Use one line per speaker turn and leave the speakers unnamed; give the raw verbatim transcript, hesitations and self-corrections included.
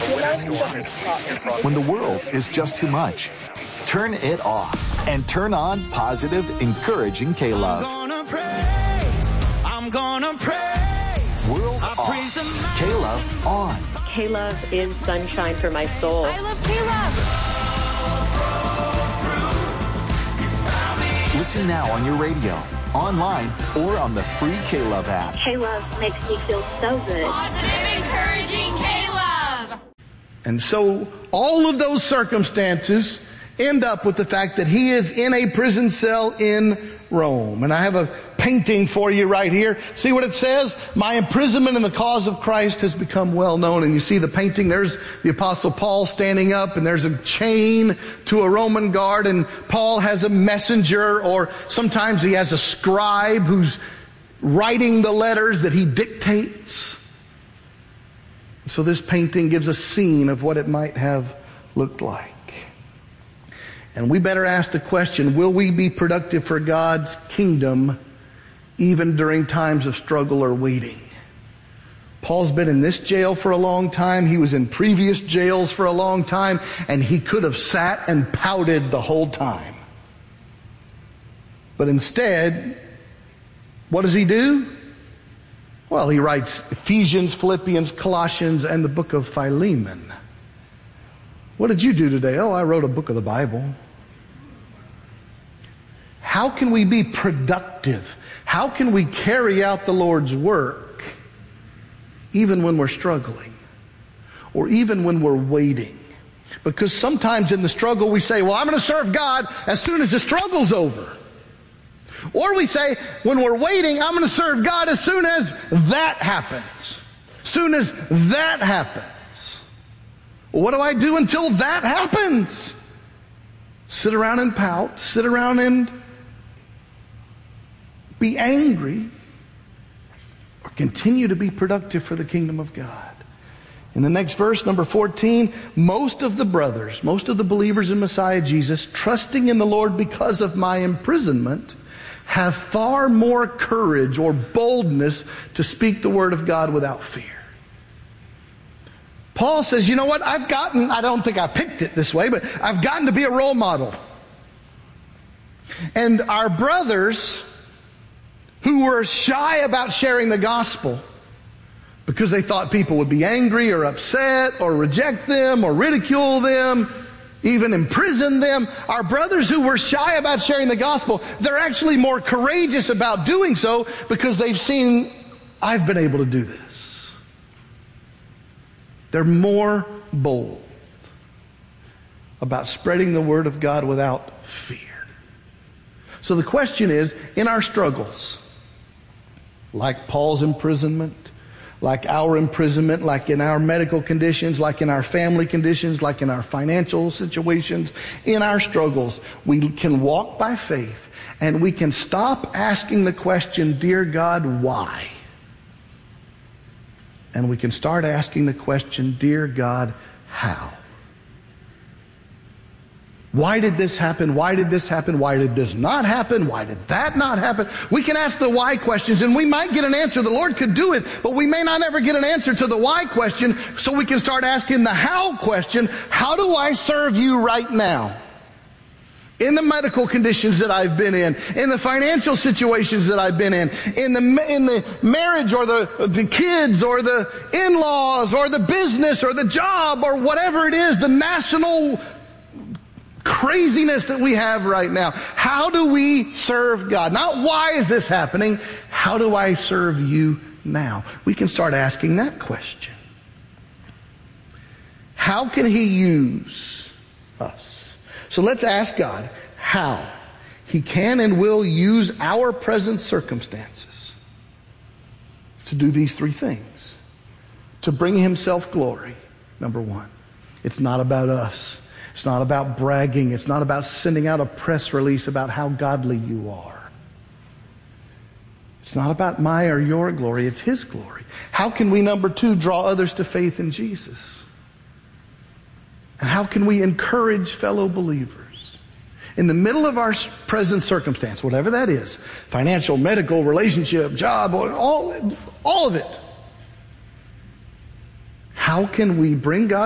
When the world is just too much, turn it off and turn on positive, encouraging K-Love.
I'm gonna praise, I'm gonna praise.
World off, K-Love on.
K-Love is sunshine for my soul.
I love K-Love.
Listen now on your radio, online, or on the free K-Love app.
K-Love makes me feel so good.
Positive, encouraging K-Love.
And so all of those circumstances end up with the fact that he is in a prison cell in Rome. And I have a painting for you right here. See what it says? My imprisonment in the cause of Christ has become well known. And you see the painting, there's the Apostle Paul standing up, and there's a chain to a Roman guard, and Paul has a messenger, or sometimes he has a scribe who's writing the letters that he dictates. So this painting gives a scene of what it might have looked like. And we better ask the question, will we be productive for God's kingdom even during times of struggle or waiting? Paul's been in this jail for a long time. He was in previous jails for a long time, and he could have sat and pouted the whole time. But instead, what does he do? Well, he writes Ephesians, Philippians, Colossians, and the book of Philemon. What did you do today? Oh, I wrote a book of the Bible. How can we be productive? How can we carry out the Lord's work even when we're struggling or even when we're waiting? Because sometimes in the struggle we say, well, I'm going to serve God as soon as the struggle's over. Or we say, when we're waiting, I'm going to serve God as soon as that happens. As soon as that happens. Well, what do I do until that happens? Sit around and pout. Sit around and be angry. Or continue to be productive for the kingdom of God. In the next verse, number fourteen, most of the brothers, most of the believers in Messiah Jesus, trusting in the Lord because of my imprisonment, have far more courage or boldness to speak the word of God without fear. Paul says, you know what, I've gotten, I don't think I picked it this way, but I've gotten to be a role model. And our brothers who were shy about sharing the gospel because they thought people would be angry or upset or reject them or ridicule them, even imprison them. Our brothers who were shy about sharing the gospel, they're actually more courageous about doing so because they've seen, I've been able to do this. They're more bold about spreading the word of God without fear. So the question is, in our struggles, like Paul's imprisonment, like our imprisonment, like in our medical conditions, like in our family conditions, like in our financial situations, in our struggles, we can walk by faith and we can stop asking the question, dear God, why? And we can start asking the question, dear God, how? Why did this happen? Why did this happen? Why did this not happen? Why did that not happen? We can ask the why questions and we might get an answer. The Lord could do it, but we may not ever get an answer to the why question, so we can start asking the how question. How do I serve you right now? In the medical conditions that I've been in, in the financial situations that I've been in, in the in the marriage or the the kids or the in-laws or the business or the job or whatever it is, the national craziness that we have right now. How do we serve God? Not why is this happening? How do I serve you now? We can start asking that question. How can He use us? So let's ask God how He can and will use our present circumstances to do these three things. To bring Himself glory, number one. It's not about us. It's not about bragging. It's not about sending out a press release about how godly you are. It's not about my or your glory. It's His glory. How can we, number two, draw others to faith in Jesus? And how can we encourage fellow believers? In the middle of our present circumstance, whatever that is, financial, medical, relationship, job, all, all of it. How can we bring God